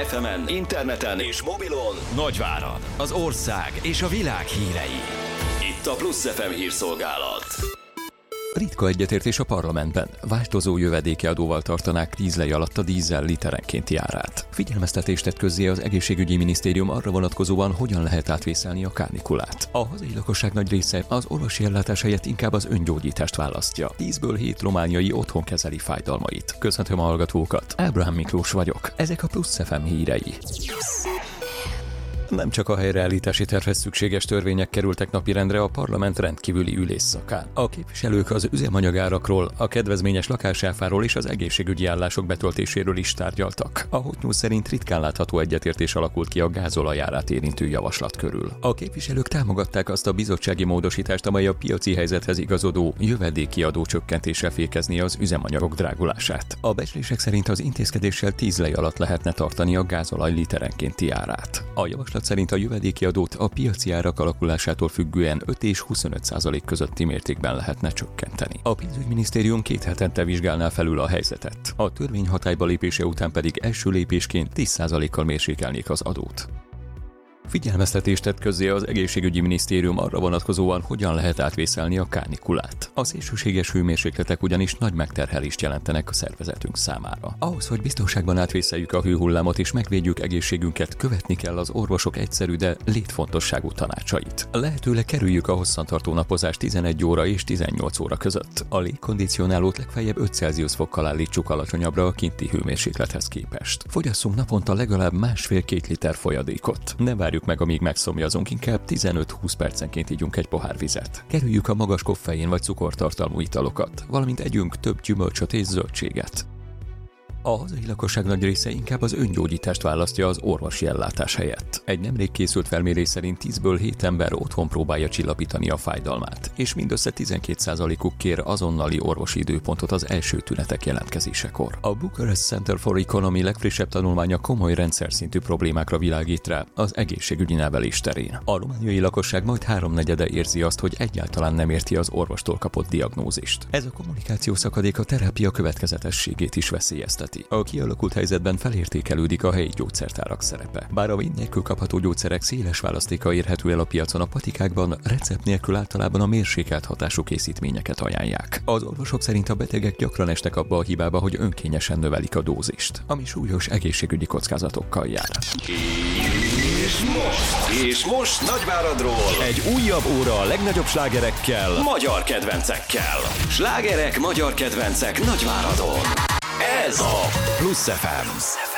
FM-en, interneten és mobilon Nagyvárad, az ország és a világ hírei. Itt a Plusz FM hírszolgálat. Ritka egyetértés a parlamentben. Változó jövedéki adóval tartanák 10 lej alatt a dízel literenkénti árát. Figyelmeztetést tett közzé az egészségügyi minisztérium arra vonatkozóan, hogyan lehet átvészelni a kánikulát. A hazai lakosság nagy része az orvosi ellátás helyett inkább az öngyógyítást választja. 10-ből 7 romániai otthon kezeli fájdalmait. Köszöntöm a hallgatókat. Ábrahám Miklós vagyok. Ezek a Plusz FM hírei. Nem csak a helyreállítási tervhez szükséges törvények kerültek napirendre a parlament rendkívüli ülésszakán. A képviselők az üzemanyagárakról, a kedvezményes lakásáfáról és az egészségügyi állások betöltéséről is tárgyaltak. A Hot News szerint ritkán látható egyetértés alakult ki a gázolajárát érintő javaslat körül. A képviselők támogatták azt a bizottsági módosítást, amely a piaci helyzethez igazodó jövedéki adó csökkentéssel fékezni az üzemanyagok drágulását. A becslések szerint az intézkedéssel 10 lej alatt lehetne tartani a gázolaj literenkénti árát. A javaslat szerint a jövedéki adót a piaci árak alakulásától függően 5 és 25% közötti mértékben lehetne csökkenteni. A pénzügyminisztérium 2 hetente vizsgálná felül a helyzetet. A törvény hatályba lépése után pedig első lépésként 10%-kal mérsékelnék az adót. Figyelmeztetést tett közzé az egészségügyi minisztérium arra vonatkozóan, hogyan lehet átvészelni a kánikulát. A szélsőséges hőmérsékletek ugyanis nagy megterhelést jelentenek a szervezetünk számára. Ahhoz, hogy biztonságban átvészeljük a hőhullámot és megvédjük egészségünket, követni kell az orvosok egyszerű, de létfontosságú tanácsait. Lehetőleg kerüljük a hosszantartó napozást 11 óra és 18 óra között. A légkondicionálót legfeljebb 5 Celsius fokkal állítsuk alacsonyabbra a kinti hőmérséklethez képest. Fogyasszunk naponta legalább 1,5-2 liter folyadékot. Ne várjuk meg, amíg megszomjazunk, inkább 15-20 percenként ígyunk egy pohár vizet. Kerüljük a magas koffein vagy cukortartalmú italokat, valamint együnk több gyümölcsöt és zöldséget. A hazai lakosság nagy része inkább az öngyógyítást választja az orvosi ellátás helyett. Egy nemrég készült felmérés szerint 10-ből 7 ember otthon próbálja csillapítani a fájdalmát, és mindössze 12%-uk kér azonnali orvosi időpontot az első tünetek jelentkezésekor. A Bucharest Center for Economy legfrissebb tanulmánya komoly rendszerszintű problémákra világít rá az egészségügyi nevelés terén. A romániai lakosság majd 3/4 érzi azt, hogy egyáltalán nem érti az orvostól kapott diagnózist. Ez a kommunikáció szakadék a terápia következetességét is veszélyezteti. A kialakult helyzetben felértékelődik a helyi gyógyszertárak szerepe. Bár a víz nélkül kapható gyógyszerek széles választéka érhető el a piacon, a patikákban recept nélkül általában a mérsékelt hatású készítményeket ajánlják. Az orvosok szerint a betegek gyakran esnek abba a hibába, hogy önkényesen növelik a dózist, ami súlyos egészségügyi kockázatokkal jár. És most Nagyváradról egy újabb óra a legnagyobb slágerekkel, magyar kedvencekkel. Slágerek, magyar kedvencek Nagyváradon. Ez a Plusz FM.